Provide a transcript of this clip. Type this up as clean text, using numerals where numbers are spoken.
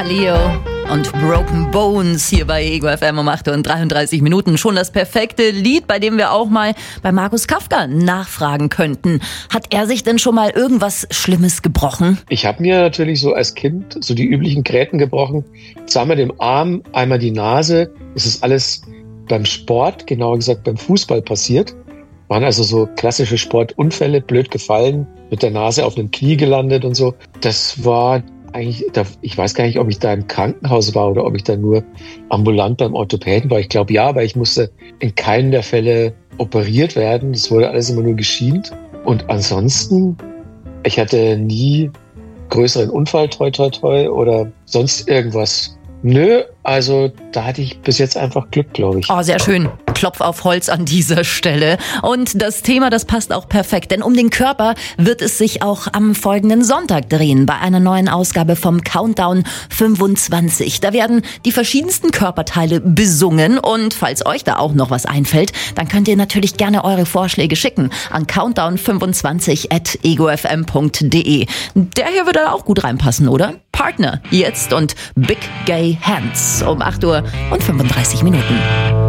Kaleo und Broken Bones hier bei Ego FM um 8:33 Minuten. Schon das perfekte Lied, bei dem wir auch mal bei Markus Kafka nachfragen könnten. Hat er sich denn schon mal irgendwas Schlimmes gebrochen? Ich habe mir natürlich so als Kind so die üblichen Gräten gebrochen. Zweimal den Arm, einmal die Nase. Es ist alles beim Sport, genauer gesagt beim Fußball passiert. Waren also so klassische Sportunfälle, blöd gefallen, mit der Nase auf einem Knie gelandet und so. Das war eigentlich, ich weiß gar nicht, ob ich da im Krankenhaus war oder ob ich da nur ambulant beim Orthopäden war. Ich glaube ja, weil ich musste in keinem der Fälle operiert werden. Das wurde alles immer nur geschient. Und ansonsten, ich hatte nie größeren Unfall, toi, toi, toi, oder sonst irgendwas. Nö, also da hatte ich bis jetzt einfach Glück, glaube ich. Oh, sehr schön. Klopf auf Holz an dieser Stelle. Und das Thema, das passt auch perfekt, denn um den Körper wird es sich auch am folgenden Sonntag drehen, bei einer neuen Ausgabe vom Countdown 25. Da werden die verschiedensten Körperteile besungen und falls euch da auch noch was einfällt, dann könnt ihr natürlich gerne eure Vorschläge schicken an countdown25@egofm.de. Der hier würde da auch gut reinpassen, oder? Partner, jetzt und Big Gay Hands um 8:35 Minuten.